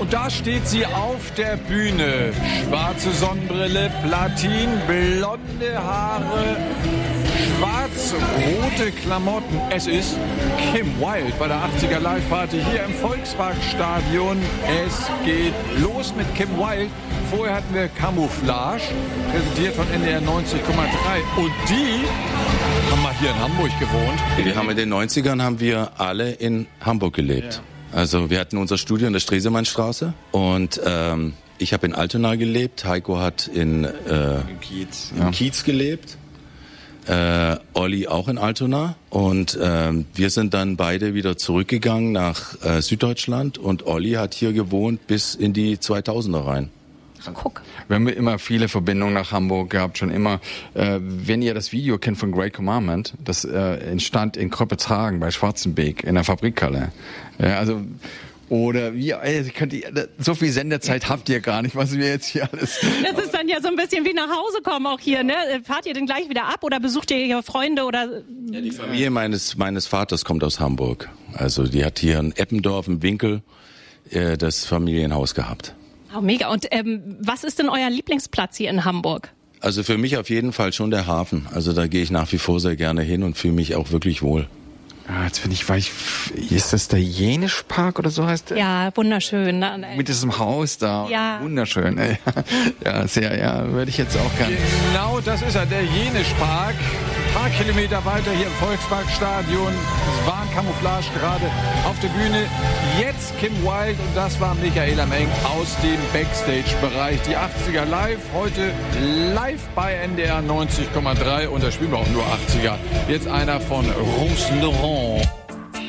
Und da steht sie auf der Bühne. Schwarze Sonnenbrille, Platin, blonde Haare, schwarz-rote Klamotten. Es ist Kim Wilde bei der 80er Live-Party hier im Volksparkstadion. Es geht los mit Kim Wilde. Vorher hatten wir Camouflage, präsentiert von NDR 90,3. Und die haben mal hier in Hamburg gewohnt. Wir haben in den 90ern alle in Hamburg gelebt. Ja. Also wir hatten unser Studio in der Stresemannstraße und ich habe in Altona gelebt. Heiko hat im Kiez gelebt. Olli auch in Altona. Und wir sind dann beide wieder zurückgegangen nach Süddeutschland. Und Olli hat hier gewohnt bis in die 2000er rein. Guck. Wir haben immer viele Verbindungen nach Hamburg gehabt, schon immer. Wenn ihr das Video kennt von Great Commandment, das entstand in Kröppetragen bei Schwarzenbeek in der Fabrikhalle. Ja, also oder so viel Sendezeit habt ihr gar nicht, was wir jetzt hier alles... Das ist dann ja so ein bisschen wie nach Hause kommen auch hier, ne? Fahrt ihr denn gleich wieder ab oder besucht ihr hier Freunde oder... Ja, die Familie meines Vaters kommt aus Hamburg. Also die hat hier in Eppendorf im Winkel das Familienhaus gehabt. Oh, mega. Und was ist denn euer Lieblingsplatz hier in Hamburg? Also für mich auf jeden Fall schon der Hafen. Also da gehe ich nach wie vor sehr gerne hin und fühle mich auch wirklich wohl. Ja, jetzt ist das der Jenischpark oder so heißt der? Ja, wunderschön. Mit diesem Haus da. Ja. Wunderschön. Ja, würde ich jetzt auch gerne. Genau, das ist er, der Jenischpark. Ein paar Kilometer weiter hier im Volksparkstadion. Es war ein Camouflage gerade auf der Bühne. Jetzt Kim Wilde und das war Michaela Meng aus dem Backstage-Bereich. Die 80er live, heute live bei NDR 90,3 und da spielen wir auch nur 80er. Jetzt einer von Rose Laurent.